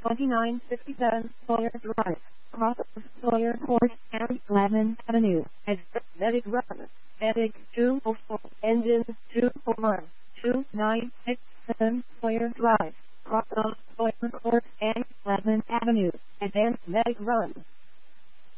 2957 Sawyer Drive, cross of Sawyer Court and 11th Avenue, at Medic Run, Medic 204, engine 241, 2967 Sawyer Drive, cross of Sawyer Court and 11th Avenue, Advanced Medic Run.